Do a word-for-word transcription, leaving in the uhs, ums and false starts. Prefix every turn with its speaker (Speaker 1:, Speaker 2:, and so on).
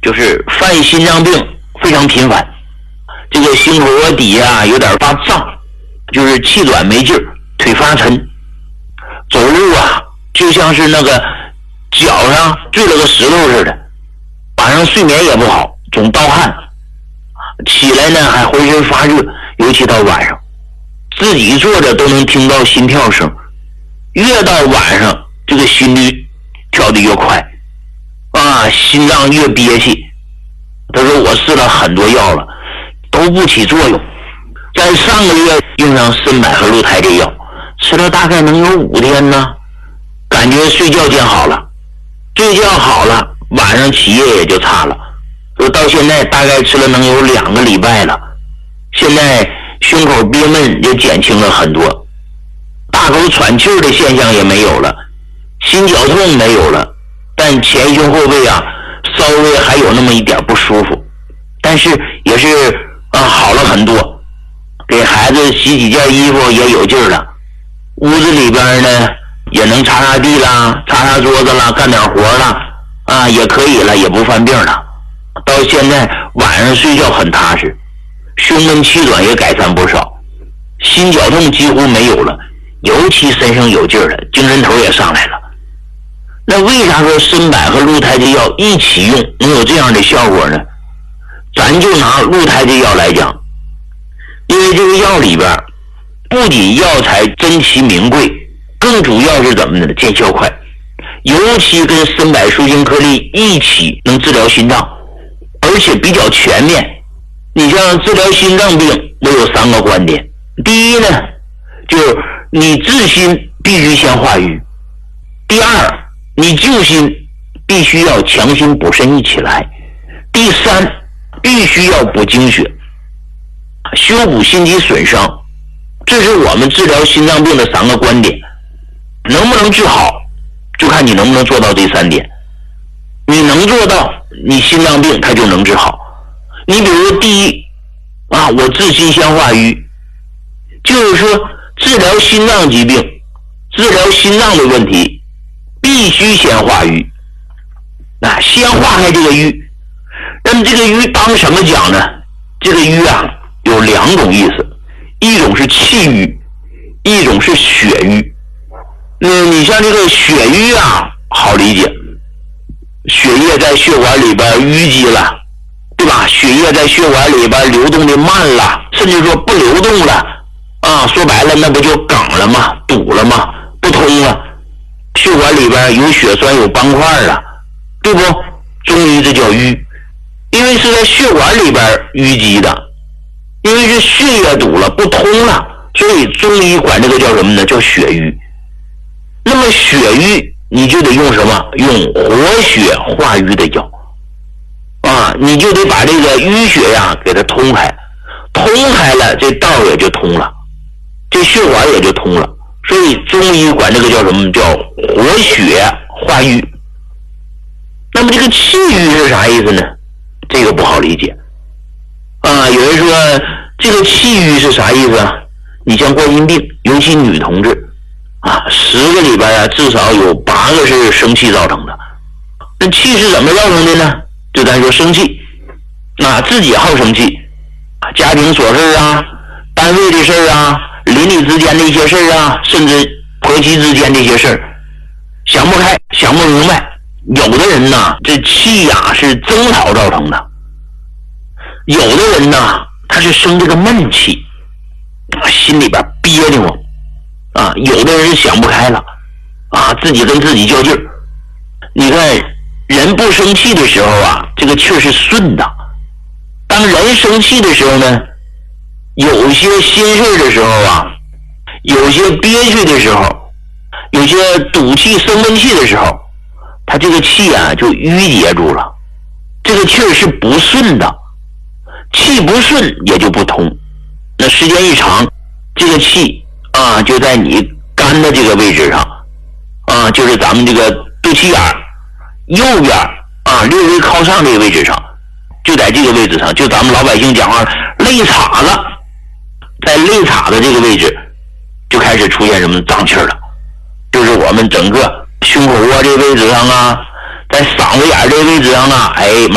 Speaker 1: 就是犯心脏病非常频繁，这个心口窝底啊有点发胀，就是气短没劲儿，腿发沉，走路啊就像是那个脚上坠了个石头似的，晚上睡眠也不好，总盗汗，起来呢还浑身发热，尤其到晚上自己坐着都能听到心跳声，越到晚上这个心率跳得越快啊，心脏越憋气。他说我试了很多药了都不起作用，在上个月用上参柏和鹿胎这药，吃了大概能有五天呢，感觉睡觉见好了，睡觉好了，晚上起夜也就差了。说到现在大概吃了能有两个礼拜了，现在胸口憋闷也减轻了很多，大口喘气儿的现象也没有了，心绞痛没有了，但前胸后背啊稍微还有那么一点不舒服，但是也是啊好了很多。给孩子洗几件衣服也有劲儿了，屋子里边呢也能擦擦地啦，擦擦桌子啦，干点活啦啊也可以了，也不犯病了。到现在晚上睡觉很踏实，胸闷气短也改善不少，心绞痛几乎没有了，尤其身上有劲儿了，精神头也上来了。那为啥说参柏和鹿胎这药一起用能有这样的效果呢？咱就拿鹿胎这药来讲，因为这个药里边不仅药材珍奇名贵，更主要是怎么呢？见效快，尤其跟参柏舒筋颗粒一起能治疗心脏，而且比较全面。你像治疗心脏病都有三个观点，第一呢就是你治心必须先化瘀，第二你救心必须要强心补肾一起来，第三必须要补精血，修补心肌损伤。这是我们治疗心脏病的三个观点，能不能治好就看你能不能做到这三点。你能做到，你心脏病它就能治好。你比如第一啊，我治心先化瘀，就是说治疗心脏疾病，治疗心脏的问题必须先化瘀，啊，先化开这个瘀。那么这个瘀当什么讲呢？这个瘀啊有两种意思，一种是气瘀，一种是血瘀。嗯，你像这个血瘀啊好理解，血液在血管里边淤积了，对吧？血液在血管里边流动的慢了，甚至说不流动了啊，说白了那不就梗了吗？堵了吗？不通了，血管里边有血栓有斑块了，对不？中医这叫瘀，因为是在血管里边淤积的，因为是血液堵了不通了，所以中医管这个叫什么呢？叫血瘀。那么血瘀你就得用什么？用活血化瘀的药啊，你就得把这个淤血呀给它通开，通开了这道也就通了，这血管也就通了，所以中医管这个叫什么？叫活血化瘀。那么这个气瘀是啥意思呢？这个不好理解啊。有人说这个气瘀是啥意思啊？你像冠心病，尤其女同志啊，十个里边啊至少有八个是生气造成的。那气是怎么造成的呢？就咱说生气啊，自己好生气，家庭琐事啊，单位的事啊，邻里之间的一些事啊，甚至婆媳之间的一些事，想不开想不明白。有的人呢这气呀是争吵造成的，有的人呢他是生这个闷气，心里边憋得慌啊，有的人是想不开了啊，自己跟自己较劲儿。你看人不生气的时候啊，这个气儿是顺的，当人生气的时候呢，有些心事的时候啊，有些憋屈的时候，有些赌气生闷气的时候，他这个气啊就淤结住了，这个气儿是不顺的，气不顺也就不通。那时间一长，这个气啊就在你肝的这个位置上啊，就是咱们这个肚脐眼右边啊略微靠上这个位置上，就在这个位置上，就咱们老百姓讲话肋叉了，在肋叉的这个位置就开始出现什么胀气了，就是我们整个胸口窝这个位置上啊，在嗓子眼这个位置上啊，哎